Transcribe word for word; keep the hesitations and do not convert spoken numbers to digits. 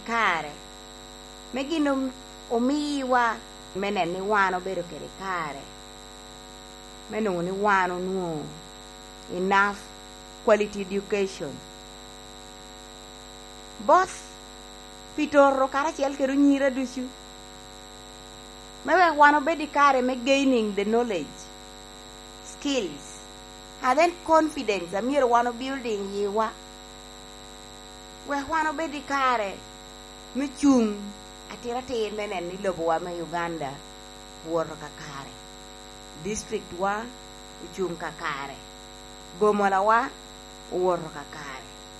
kare me gino omiwa menen ni wan obedo kede kare menungo ni wan onuo enough quality education both pitoro karachiel kero nyira duchu mewe wan obedi kare me gaining the knowledge skills and then confidence amir wan building yiwa we wan obedi kare me chung atira tin menen ni lobo wa me Uganda wuoro ka kare district wa uchung ka kare bomola wa wuoro ka kare